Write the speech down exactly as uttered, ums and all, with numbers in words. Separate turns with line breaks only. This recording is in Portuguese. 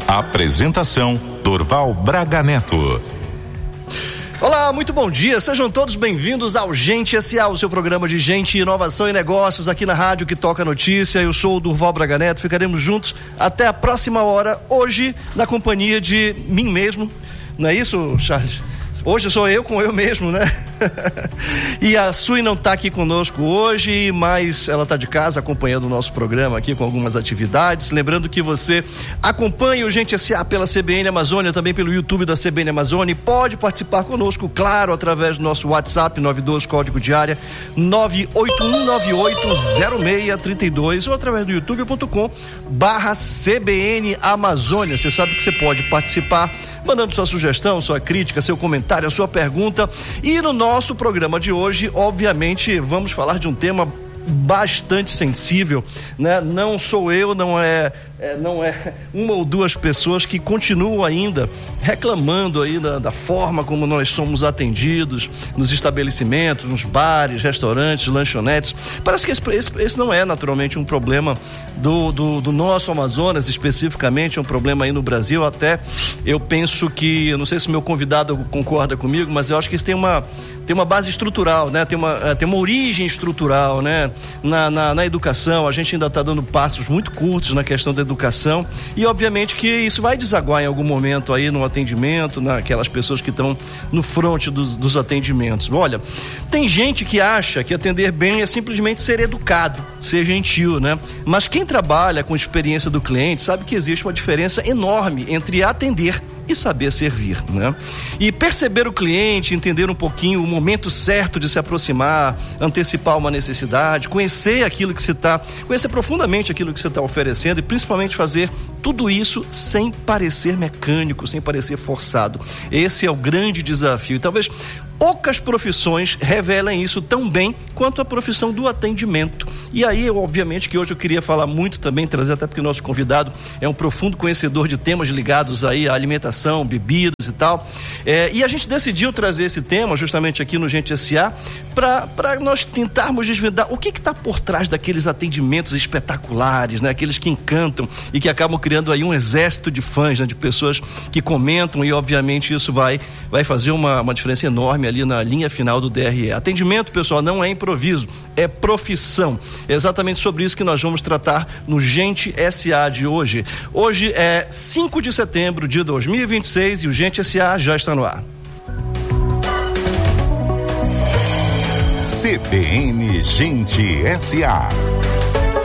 Apresentação: Durval Braga Neto.
Olá, muito bom dia, sejam todos bem-vindos ao Gente S A, o seu programa de gente, inovação e negócios aqui na rádio que toca notícia. Eu sou o Durval Braga Neto, ficaremos juntos até a próxima hora, hoje na companhia de mim mesmo, não é isso, Charles? Hoje sou eu com eu mesmo, né? E a Sui não está aqui conosco hoje, mas ela está de casa acompanhando o nosso programa aqui com algumas atividades. Lembrando que você acompanha o Gente S A pela C B N Amazônia, também pelo YouTube da C B N Amazônia, e pode participar conosco, claro, através do nosso WhatsApp nove dois, código de área nove oito um nove oito zero seis três dois, ou através do youtube ponto com barra C B N Amazônia. Você sabe que você pode participar mandando sua sugestão, sua crítica, seu comentário, a sua pergunta. E no nosso programa de hoje, obviamente, vamos falar de um tema bastante sensível, né? Não sou eu, não é, é, não é uma ou duas pessoas que continuam ainda reclamando aí da, da forma como nós somos atendidos nos estabelecimentos, nos bares, restaurantes, lanchonetes. Parece que esse, esse, esse não é naturalmente um problema do, do, do nosso Amazonas especificamente, é um problema aí no Brasil. Até eu penso que, eu não sei se meu convidado concorda comigo, mas eu acho que isso tem uma, tem uma base estrutural, né? Tem uma, tem uma origem estrutural, né? Na, na, na educação. A gente ainda está dando passos muito curtos na questão da educação, e obviamente que isso vai desaguar em algum momento aí no atendimento, naquelas pessoas que estão no fronte dos, dos atendimentos. Olha, tem gente que acha que atender bem é simplesmente ser educado, ser gentil, né? Mas quem trabalha com experiência do cliente sabe que existe uma diferença enorme entre atender e saber servir, né? E perceber o cliente, entender um pouquinho o momento certo de se aproximar, antecipar uma necessidade, conhecer aquilo que você está, conhecer profundamente aquilo que você está oferecendo, e principalmente fazer tudo isso sem parecer mecânico, sem parecer forçado. Esse é o grande desafio. E talvez poucas profissões revelem isso tão bem quanto a profissão do atendimento. E aí, eu, obviamente, que hoje eu queria falar muito também, trazer até porque o nosso convidado é um profundo conhecedor de temas ligados aí à alimentação, bebidas e tal. É, e a gente decidiu trazer esse tema justamente aqui no Gente S A para nós tentarmos desvendar o que está por trás daqueles atendimentos espetaculares, né? Aqueles que encantam e que acabam criando aí um exército de fãs, né? De pessoas que comentam, e obviamente isso vai, vai fazer uma, uma diferença enorme ali na linha final do D R E. Atendimento, pessoal, não é improviso, é profissão. É exatamente sobre isso que nós vamos tratar no Gente S A de hoje. Hoje é cinco de setembro de dois mil e vinte e seis e o Gente S A já está no ar.
C B N Gente S A.